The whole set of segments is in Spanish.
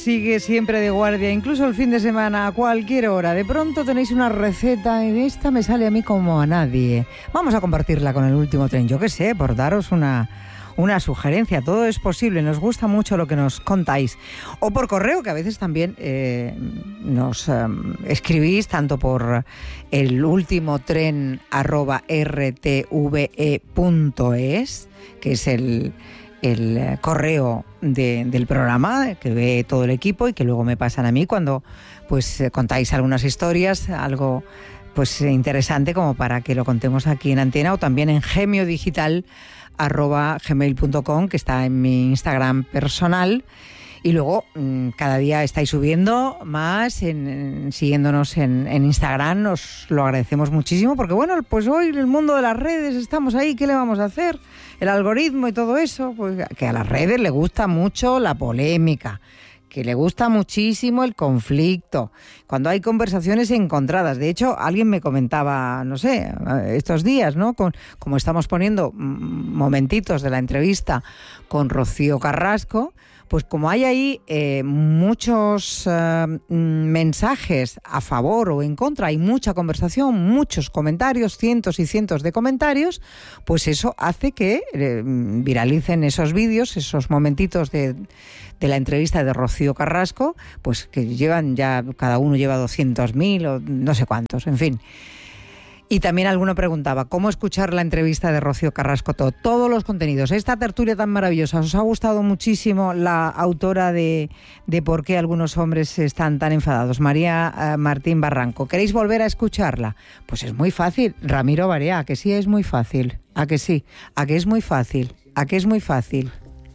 sigue siempre de guardia, incluso el fin de semana, a cualquier hora. De pronto tenéis una receta y esta me sale a mí como a nadie. Vamos a compartirla con el último tren, yo qué sé, por daros una sugerencia. Todo es posible, nos gusta mucho lo que nos contáis. O por correo, que a veces también nos escribís, tanto por el último tren @rtve.es, que es el correo del programa que ve todo el equipo y que luego me pasan a mí cuando pues contáis algunas historias, algo pues interesante como para que lo contemos aquí en antena, o también en gemiodigital@gmail.com, que está en mi Instagram personal. Y luego cada día estáis subiendo más, siguiéndonos en Instagram, os lo agradecemos muchísimo, porque bueno, pues hoy en el mundo de las redes estamos ahí, ¿qué le vamos a hacer? El algoritmo y todo eso, pues que a las redes le gusta mucho la polémica, que le gusta muchísimo el conflicto, cuando hay conversaciones encontradas. De hecho, alguien me comentaba, no sé, estos días, ¿no? Como estamos poniendo momentitos de la entrevista con Rocío Carrasco, pues como hay ahí muchos mensajes a favor o en contra, hay mucha conversación, muchos comentarios, cientos y cientos de comentarios, pues eso hace que viralicen esos vídeos, esos momentitos de la entrevista de Rocío Carrasco, pues que llevan ya, cada uno lleva 200.000 o no sé cuántos, en fin. Y también alguno preguntaba, ¿cómo escuchar la entrevista de Rocío Carrasco? Todos los contenidos. Esta tertulia tan maravillosa. ¿Os ha gustado muchísimo la autora de por qué algunos hombres están tan enfadados? María Martín Barranco. ¿Queréis volver a escucharla? Pues es muy fácil. Ramiro Barea, ¿a que sí es muy fácil? ¿A que sí? ¿A que es muy fácil? ¿A que es muy fácil?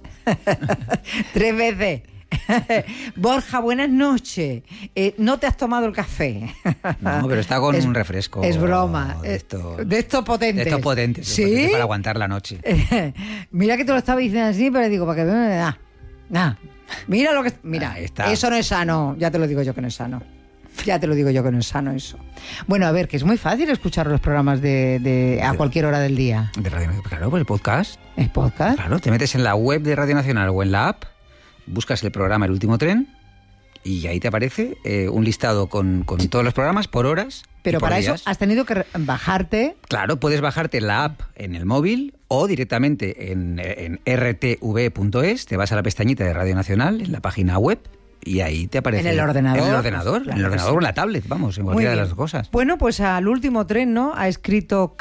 3 veces. Borja, buenas noches. ¿No te has tomado el café? No, pero está con un refresco. Es broma. De estos potentes. De estos potentes. ¿Sí? Potentes para aguantar la noche. Mira que te lo estaba diciendo así, pero digo, para que me da. Mira lo que... Mira, eso no es sano. Ya te lo digo yo que no es sano. Ya te lo digo yo que no es sano eso. Bueno, a ver, que es muy fácil escuchar los programas a cualquier hora del día. De Radio Nacional, claro, pues el podcast. ¿El podcast? Claro, te metes en la web de Radio Nacional o en la app, buscas el programa El Último Tren y ahí te aparece un listado con todos los programas por horas. Pero para días. eso has tenido que bajarte. Claro, puedes bajarte la app en el móvil o directamente en rtv.es, te vas a la pestañita de Radio Nacional en la página web y ahí te aparece. ¿En el ordenador? En el ordenador, Claro, en el ordenador o en la tablet, vamos, en cualquiera de las cosas. Bueno, pues al Último Tren, ¿no? Ha escrito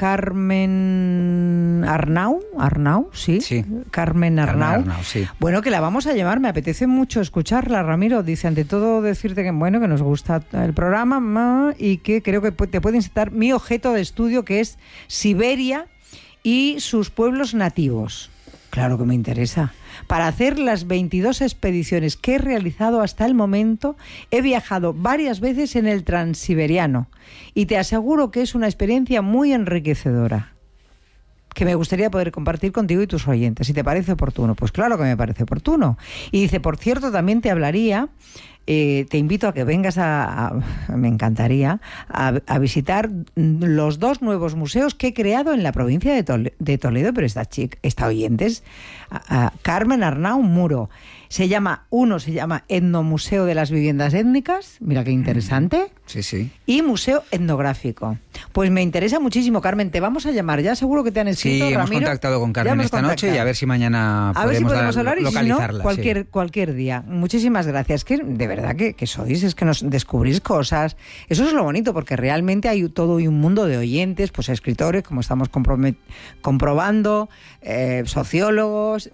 Carmen Arnau, ¿sí? Sí. Carmen Arnau, sí. Bueno, que la vamos a llamar, me apetece mucho escucharla, Ramiro. Dice, ante todo, decirte que, bueno, que nos gusta el programa y que creo que te puede incitar mi objeto de estudio, que es Siberia y sus pueblos nativos. Claro que me interesa. Para hacer las 22 expediciones que he realizado hasta el momento, he viajado varias veces en el Transiberiano y te aseguro que es una experiencia muy enriquecedora, que me gustaría poder compartir contigo y tus oyentes. Si te parece oportuno, pues claro que me parece oportuno. Y dice, por cierto, también te hablaría, te invito a que vengas me encantaría, a visitar los 2 nuevos museos que he creado en la provincia de Toledo, pero esta oyente es Carmen Arnau Muro. Uno se llama Etnomuseo de las Viviendas Étnicas, mira qué interesante. Sí, sí. Y Museo Etnográfico. Pues me interesa muchísimo, Carmen, te vamos a llamar, ya seguro que te han escrito, Sí, hemos Ramiro. contactado con Carmen esta noche y a ver si mañana podemos hablar y localizarla. Si no, cualquier día. Muchísimas gracias, que de verdad que sois, es que nos descubrís cosas. Eso es lo bonito, porque realmente hay todo un mundo de oyentes, pues escritores, como estamos comprobando, sociólogos,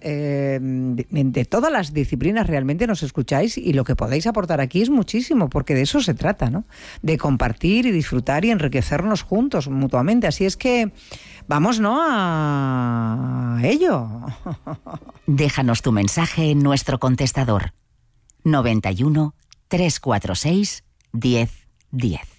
de todas las disciplinas realmente nos escucháis y lo que podéis aportar aquí es muchísimo, porque de eso se trata, ¿no? De compartir y disfrutar y enriquecernos juntos mutuamente. Así es que vamos, ¿no?, a ello. Déjanos tu mensaje en nuestro contestador 91 346 1010.